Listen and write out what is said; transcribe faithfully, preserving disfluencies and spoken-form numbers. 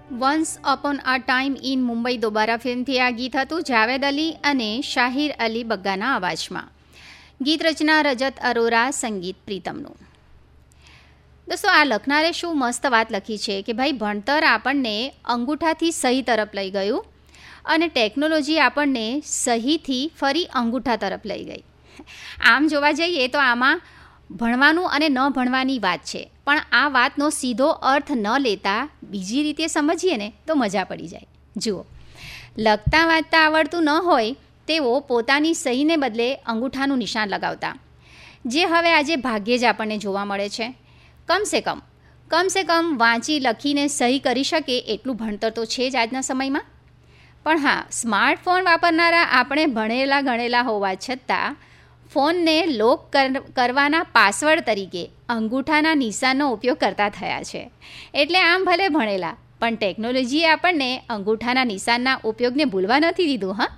Once upon a time in Mumbai Dobara ફિલ્મથી આ ગીત હતું જાવેદ અલી અને શાહિર અલી બગ્ગાના અવાજમાં. ગીત રચના રજત અરોરા, સંગીત પ્રીતમનું. દોસ્તો, આ લખનારે શું મસ્ત વાત લખી છે કે ભાઈ ભણતર આપણને અંગૂઠાથી સહી તરફ લઈ ગયું અને ટેકનોલોજી આપણને સહીથી ફરી અંગૂઠા તરફ લઈ ગઈ. આમ જોવા જઈએ તો આમાં ભણવાનું અને ન ભણવાની વાત છે, પણ આ વાતનો સીધો અર્થ ન લેતા બીજી રીતે સમજીએ ને તો મજા પડી જાય. જુઓ, લખતા વાંચતા આવડતું ન હોય તેઓ પોતાની સહીને બદલે અંગૂઠાનું નિશાન લગાવતા, જે હવે આજે ભાગ્યે જ આપણને જોવા મળે છે. કમસે કમ કમસે કમ વાંચી લખીને સહી કરી શકે એટલું ભણતર તો છે જ આજના સમયમાં. પણ હા, સ્માર્ટફોન વાપરનારા આપણે ભણેલા ગણેલા હોવા છતાં ફોનને લોક કરવાના પાસવર્ડ તરીકે અંગૂઠાના નિશાનનો ઉપયોગ કરતા થયા છે. એટલે આમ ભલે ભણેલા, પણ ટેકનોલોજીએ આપણને અંગૂઠાના નિશાનના ઉપયોગને ભૂલવા નથી દીધું. હા,